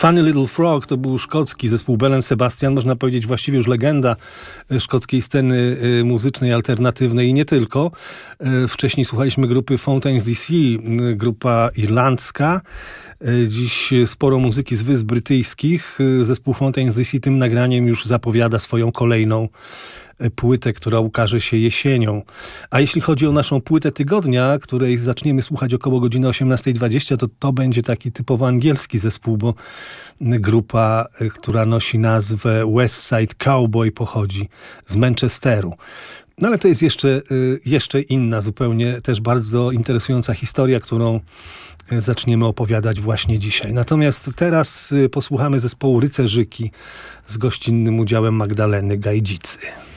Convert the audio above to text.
Funny Little Frog to był szkocki zespół Belle & Sebastian, można powiedzieć właściwie już legenda szkockiej sceny muzycznej, alternatywnej i nie tylko. Wcześniej słuchaliśmy grupy Fountains DC, grupa irlandzka. Dziś sporo muzyki z Wysp Brytyjskich. Zespół Fountains DC tym nagraniem już zapowiada swoją kolejną płytę, która ukaże się jesienią. A jeśli chodzi o naszą płytę tygodnia, której zaczniemy słuchać około godziny 18:20, to będzie taki typowo angielski zespół, bo grupa, która nosi nazwę West Side Cowboy, pochodzi z Manchesteru. No ale to jest jeszcze inna, zupełnie też bardzo interesująca historia, którą zaczniemy opowiadać właśnie dzisiaj. Natomiast teraz posłuchamy zespołu Rycerzyki z gościnnym udziałem Magdaleny Gajdzicy.